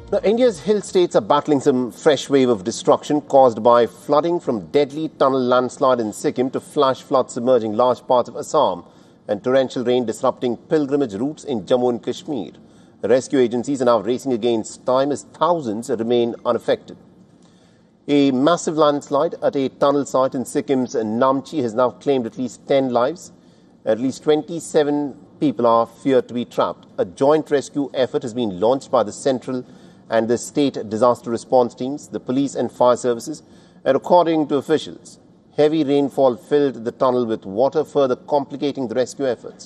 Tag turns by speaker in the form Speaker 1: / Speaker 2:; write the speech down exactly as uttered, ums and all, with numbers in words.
Speaker 1: Now, India's hill states are battling some fresh wave of destruction caused by flooding, from deadly tunnel landslide in Sikkim to flash floods submerging large parts of Assam and torrential rain disrupting pilgrimage routes in Jammu and Kashmir. Rescue agencies are now racing against time as thousands remain unaffected. A massive landslide at a tunnel site in Sikkim's Namchi has now claimed at least ten lives. At least twenty-seven people are feared to be trapped. A joint rescue effort has been launched by the central and the state disaster response teams, the police and fire services, and according to officials, heavy rainfall filled the tunnel with water, further complicating the rescue efforts.